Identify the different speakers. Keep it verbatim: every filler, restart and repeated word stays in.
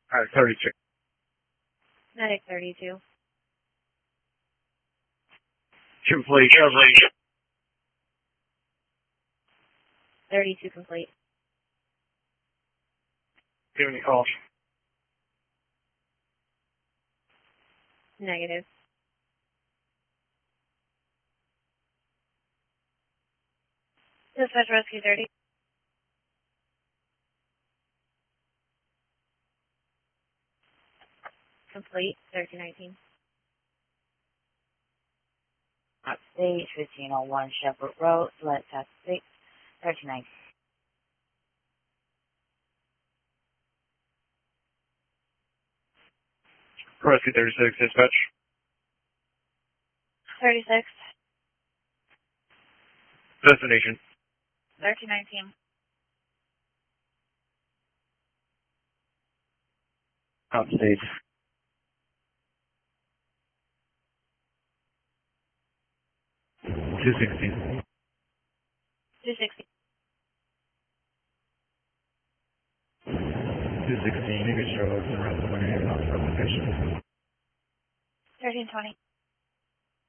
Speaker 1: Alright, thirty-two.
Speaker 2: Medic thirty-two.
Speaker 1: Complete. Complete.
Speaker 2: thirty-two complete.
Speaker 1: Give me a call.
Speaker 2: Negative. Dispatch rescue thirty. Complete. thirteen nineteen.
Speaker 3: Upstage, fifteen oh one Shepherd Road, select task six, thirteen nineteen.
Speaker 1: Rescue thirty-six, dispatch.
Speaker 2: thirty-six.
Speaker 1: Destination.
Speaker 2: thirteen nineteen.
Speaker 1: Upstage. two sixteen.
Speaker 2: two sixty.
Speaker 1: two sixteen, you can show us the rest of my name on the location.
Speaker 2: thirteen twenty.